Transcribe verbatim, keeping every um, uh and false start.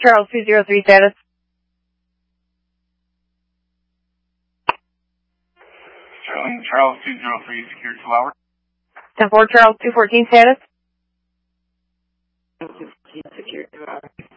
Charles two zero three status. Sterling, Charles two zero three, secure two hours. ten four Charles two fourteen status. Secure two hours.